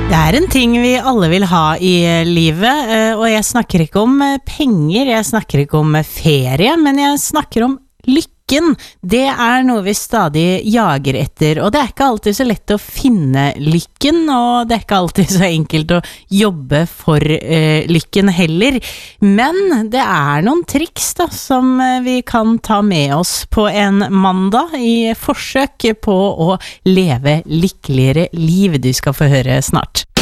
Det en ting vi alle vil ha i livet, og jeg snakker ikke om penger, jeg snakker ikke om ferie, men jeg snakker om lykken. Det noe vi stadig jager etter, og det ikke alltid så lett å finne lykken, og det ikke alltid så enkelt å jobbe for lykken heller. Men det noen triks da, som vi kan ta med oss på en mandag i forsøk på å leve lykkeligere liv. Du skal få høre snart.